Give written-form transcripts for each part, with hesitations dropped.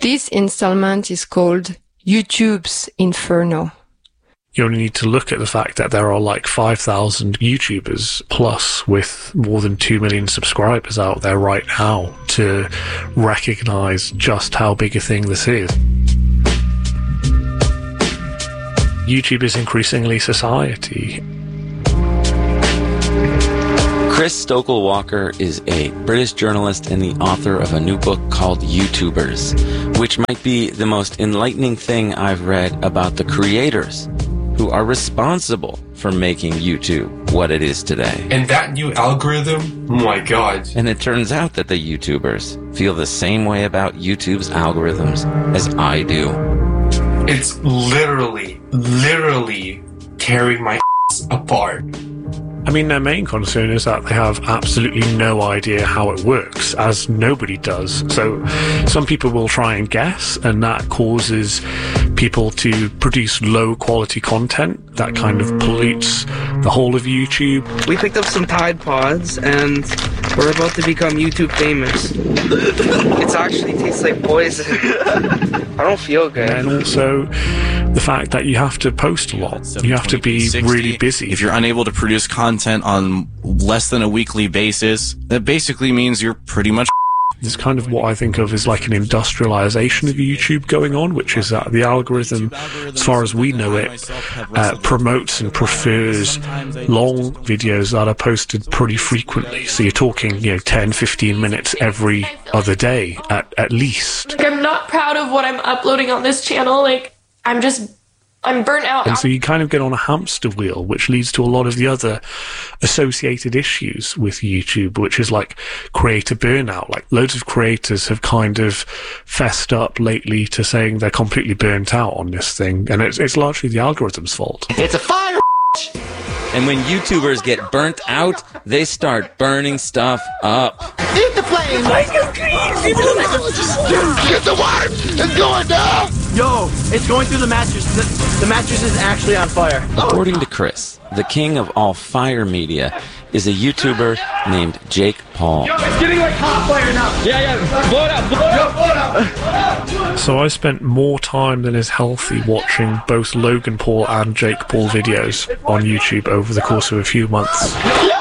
This installment is called YouTube's Inferno. You only need to look at the fact that there are like 5,000 YouTubers plus with more than 2 million subscribers out there right now to recognize just how big a thing this is. YouTube is increasingly society. Chris Stokell-Walker is a British journalist and the author of a new book called YouTubers, which might be the most enlightening thing I've read about the creators who are responsible for making YouTube what it is today. And that new algorithm, oh my god. And it turns out that the YouTubers feel the same way about YouTube's algorithms as I do. It's literally tearing my apart. I mean, their main concern is that they have absolutely no idea how it works, as nobody does. So some people will try and guess, and that causes people to produce low-quality content that kind of pollutes the whole of YouTube. We picked up some Tide Pods, and we're about to become YouTube famous. It actually tastes like poison. I don't feel good. And also the fact that you have to post a lot. You have to be really busy. If you're unable to produce content on less than a weekly basis, that basically means you're pretty much. It's kind of what I think of as like an industrialization of YouTube going on, which is that the algorithm, as far as we know it, promotes and prefers long videos that are posted pretty frequently. So you're talking, 10, 15 minutes every other day at least. I'm not proud of what I'm uploading on this channel. I'm burnt out. And so you kind of get on a hamster wheel, which leads to a lot of the other associated issues with YouTube, which is like creator burnout. Like loads of creators have kind of fessed up lately to saying they're completely burnt out on this thing. And it's largely the algorithm's fault. It's a fire. And when YouTubers get burnt out, they start burning stuff up. Eat the flame! Get the water! It's going down! Yo, it's going through the mattress. The mattress is actually on fire. According to Chris, the king of all fire media is a YouTuber named Jake Paul. Yo, it's getting like hot fire now. Yeah. Blow it out. Blow it out. So I spent more time than is healthy watching both Logan Paul and Jake Paul videos on YouTube over the course of a few months.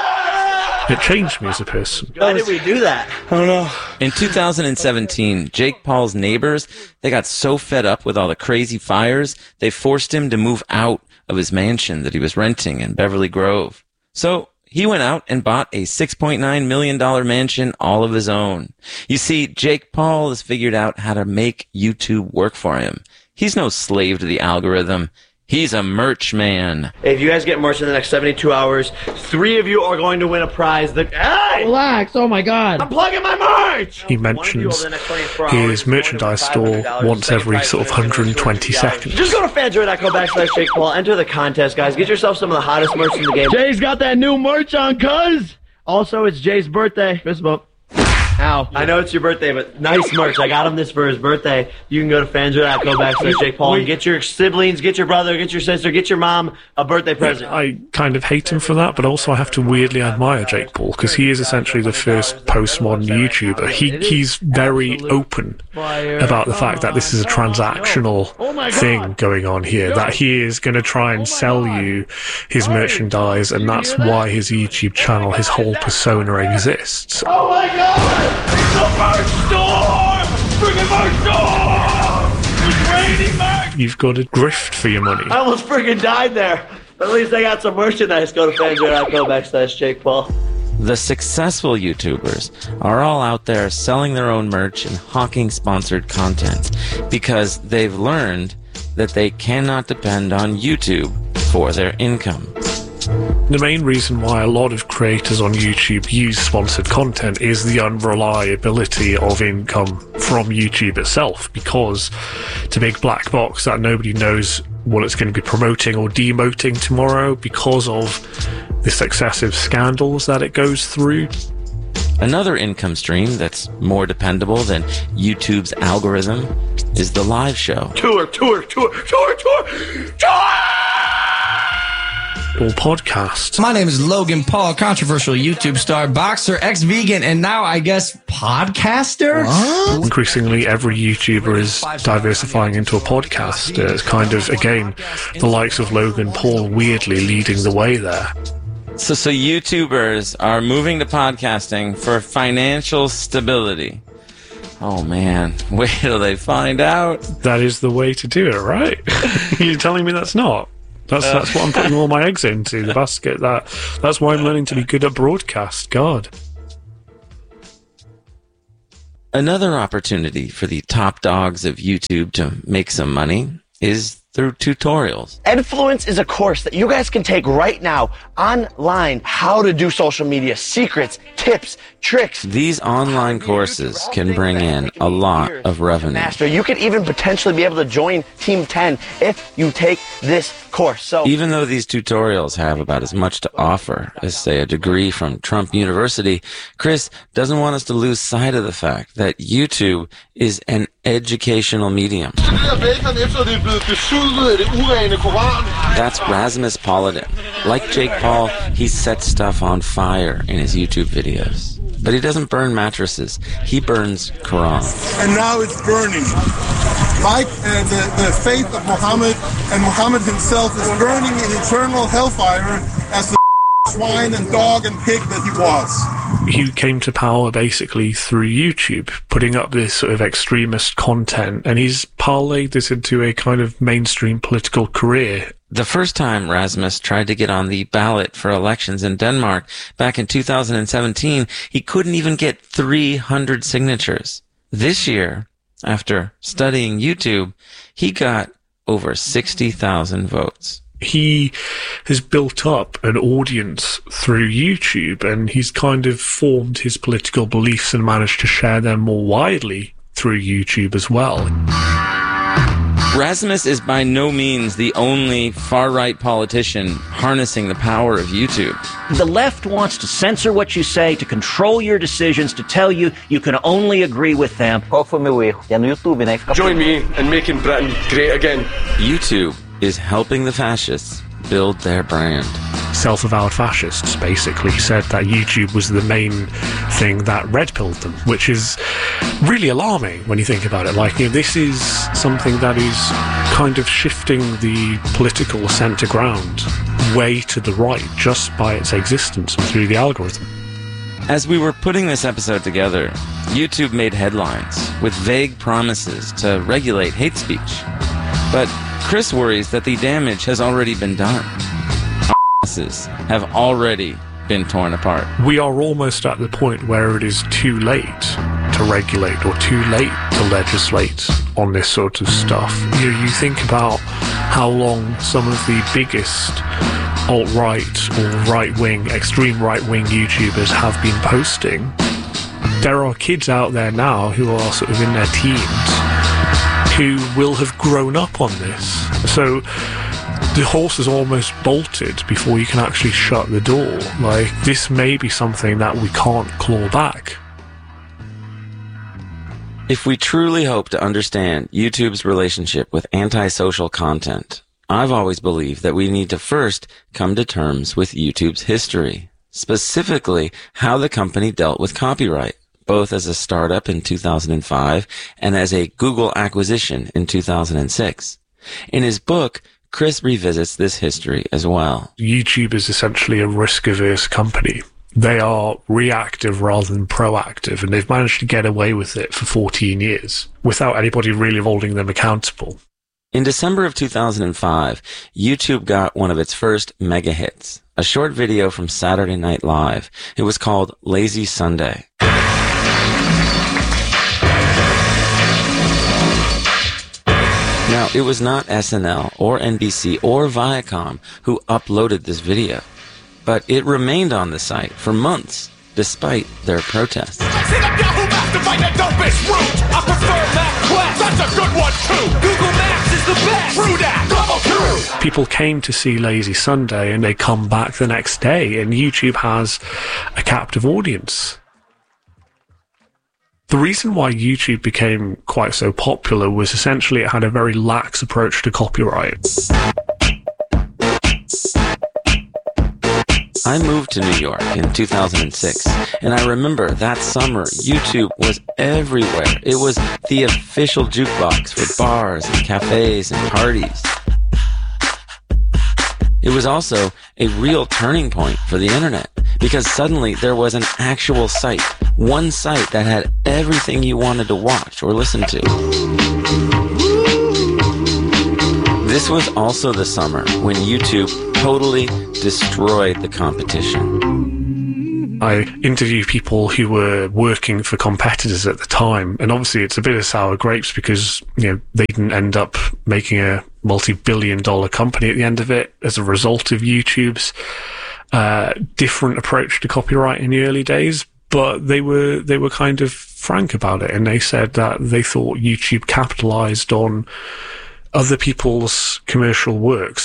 It changed me as a person. Why did we do that? I don't know. In 2017, Jake Paul's neighbors, they got so fed up with all the crazy fires, they forced him to move out of his mansion that he was renting in Beverly Grove. So he went out and bought a $6.9 million mansion all of his own. You see, Jake Paul has figured out how to make YouTube work for him. He's no slave to the algorithm. He's a merch man. If you guys get merch in the next 72 hours, 3 of you are going to win a prize. Hey! Relax, oh my god. I'm plugging my merch! He mentions his merchandise store once every sort of 120 seconds. Just go to fanjoy.com/Jake Paul. Enter the contest, guys. Get yourself some of the hottest merch in the game. Jay's got that new merch on, cuz! Also, it's Jay's birthday. Fist bump. Ow. I know it's your birthday, but nice merch. I got him this for his birthday. You can go to fanjoy.com/Jake Paul and get your siblings, get your brother, get your sister, get your mom a birthday present. I kind of hate him for that, but also I have to weirdly admire Jake Paul because he is essentially the first postmodern YouTuber. He's very open about the fact that this is a transactional thing going on here, that he is going to try and sell you his merchandise, and that's why his YouTube channel, his whole persona exists. Oh my god! The merch store! Freaking merch store! It's raining merch! You've got to grift for your money. I almost freaking died there. But at least I got some merchandise. Go to fanjoy.com/Jake Paul. The successful YouTubers are all out there selling their own merch and hawking sponsored content because they've learned that they cannot depend on YouTube for their income. The main reason why a lot of creators on YouTube use sponsored content is the unreliability of income from YouTube itself, because it's a big black box that nobody knows what it's going to be promoting or demoting tomorrow because of the successive scandals that it goes through. Another income stream that's more dependable than YouTube's algorithm is the live show. Tour! or podcast. My name is Logan Paul, controversial YouTube star, boxer, ex-vegan, and now I guess podcaster? What? Increasingly, every YouTuber is diversifying into a podcast. It's kind of, again, the likes of Logan Paul weirdly leading the way there. So YouTubers are moving to podcasting for financial stability. Oh man, wait till they find out. That is the way to do it, right? You're telling me that's not? That's what I'm putting all my eggs into, the basket. That's why I'm learning to be good at broadcast. God. Another opportunity for the top dogs of YouTube to make some money is through tutorials. Edfluence is a course that you guys can take right now online. How to do social media, secrets, tips, tricks. These online courses can bring in a lot of revenue. Master, you could even potentially be able to join Team 10 if you take this course. So even though these tutorials have about as much to offer as, say, a degree from Trump University, Chris doesn't want us to lose sight of the fact that YouTube is an educational medium. That's Rasmus Paludan. Like Jake Paul, he sets stuff on fire in his YouTube videos. But he doesn't burn mattresses. He burns Quran. And now it's burning. Like the faith of Muhammad, and Muhammad himself is burning in eternal hellfire as the swine and dog and pig that he was. He came to power basically through YouTube, putting up this sort of extremist content, and he's parlayed this into a kind of mainstream political career. The first time Rasmus tried to get on the ballot for elections in Denmark back in 2017, he couldn't even get 300 signatures. This year, after studying YouTube, he got over 60,000 votes. He has built up an audience through YouTube, and he's kind of formed his political beliefs and managed to share them more widely through YouTube as well. Rasmus is by no means the only far-right politician harnessing the power of YouTube. The left wants to censor what you say, to control your decisions, to tell you you can only agree with them. Join me in making Britain great again. YouTube is helping the fascists build their brand. Self-avowed fascists basically said that YouTube was the main thing that red-pilled them, which is really alarming when you think about it. Like, you know, this is something that is kind of shifting the political centre ground way to the right just by its existence and through the algorithm. As we were putting this episode together, YouTube made headlines with vague promises to regulate hate speech. But Chris worries that the damage has already been done. Have already been torn apart. We are almost at the point where it is too late to regulate or too late to legislate on this sort of stuff. You think about how long some of the biggest alt-right or right-wing, extreme right-wing YouTubers have been posting. There are kids out there now who are sort of in their teens who will have grown up on this. So the horse is almost bolted before you can actually shut the door. Like, this may be something that we can't claw back. If we truly hope to understand YouTube's relationship with antisocial content, I've always believed that we need to first come to terms with YouTube's history, specifically how the company dealt with copyright, both as a startup in 2005 and as a Google acquisition in 2006. In his book, Chris revisits this history as well. YouTube is essentially a risk-averse company. They are reactive rather than proactive, and they've managed to get away with it for 14 years without anybody really holding them accountable. In December of 2005, YouTube got one of its first mega hits, a short video from Saturday Night Live. It was called Lazy Sunday. Now, it was not SNL or NBC or Viacom who uploaded this video, but it remained on the site for months, despite their protests. People came to see Lazy Sunday and they come back the next day, and YouTube has a captive audience. The reason why YouTube became quite so popular was essentially it had a very lax approach to copyright. I moved to New York in 2006, and I remember that summer, YouTube was everywhere. It was the official jukebox for bars and cafes and parties. It was also a real turning point for the internet, because suddenly there was an actual site, one site that had everything you wanted to watch or listen to. This was also the summer when YouTube totally destroyed the competition. I interview people who were working for competitors at the time, and obviously it's a bit of sour grapes because, you know, they didn't end up making a multi-billion-dollar company at the end of it as a result of YouTube's different approach to copyright in the early days. But they were kind of frank about it, and they said that they thought YouTube capitalized on other people's commercial works.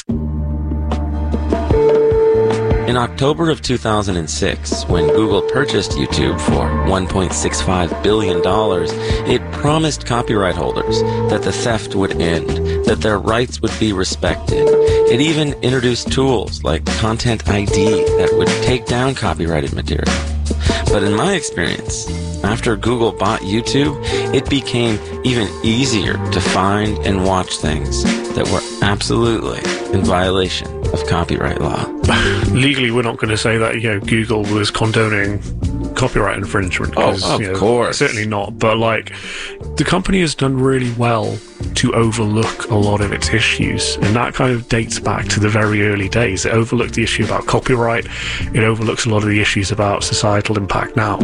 In October of 2006, when Google purchased YouTube for $1.65 billion, it promised copyright holders that the theft would end, that their rights would be respected. It even introduced tools like Content ID that would take down copyrighted material. But in my experience, after Google bought YouTube, it became even easier to find and watch things that were absolutely in violation of copyright law. Legally, we're not going to say that, you know, Google was condoning copyright infringement. Of course. Certainly not. But, like, the company has done really well to overlook a lot of its issues. And that kind of dates back to the very early days. It overlooked the issue about copyright. It overlooks a lot of the issues about societal impact now.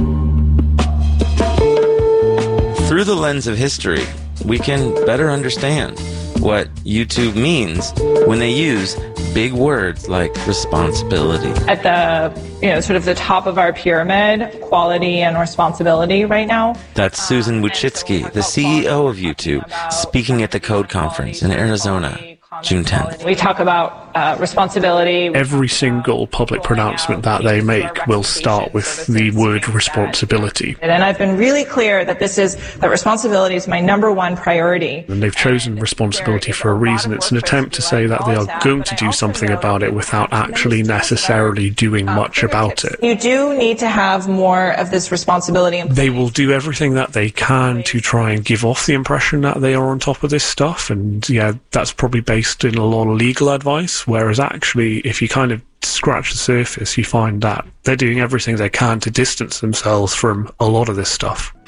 Through the lens of history, we can better understand what YouTube means when they use big words like responsibility. At the, sort of the top of our pyramid, quality and responsibility right now. That's Susan Wojcicki, the CEO of YouTube, speaking at the Code Conference in Arizona, June 10th. We talk about responsibility. Every single public pronouncement that they make will start with the word responsibility. And I've been really clear that that responsibility is my number one priority. And they've chosen responsibility for a reason. It's an attempt to say that they are going to do something about it without actually necessarily doing much about it. You do need to have more of this responsibility. They will do everything that they can to try and give off the impression that they are on top of this stuff. And yeah, that's probably based in a lot of legal advice, whereas actually if you kind of scratch the surface, you find that they're doing everything they can to distance themselves from a lot of this stuff.